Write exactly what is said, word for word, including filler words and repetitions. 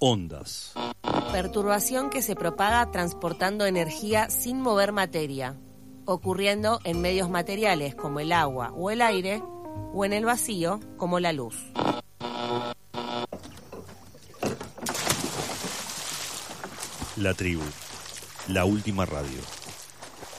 Ondas. Perturbación que se propaga transportando energía sin mover materia, ocurriendo en medios materiales como el agua o el aire, o en el vacío como la luz. La tribu, la última radio.